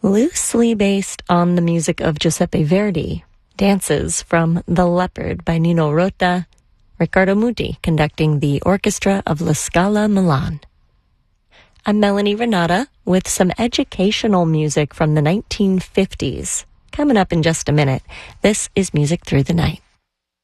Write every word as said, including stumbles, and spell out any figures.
loosely based on the music of Giuseppe Verdi, Dances from The Leopard by Nino Rota, Riccardo Muti conducting the orchestra of La Scala Milan. I'm Melanie Renata with some educational music from the nineteen fifties. Coming up in just a minute, this is Music Through the Night.